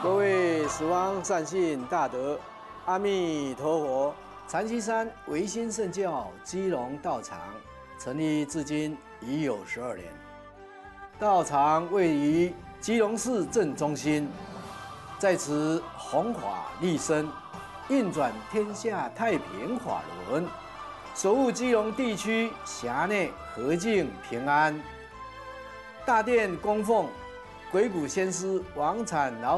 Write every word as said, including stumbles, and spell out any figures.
各位十方善信大德，阿弥陀佛！禅七山唯心圣教基隆道场成立至今已有十二年，道场位于基隆市正中心，在此弘法利生，运转天下太平法轮，守护基隆地区辖内和静平安。大殿供奉鬼谷先师王产老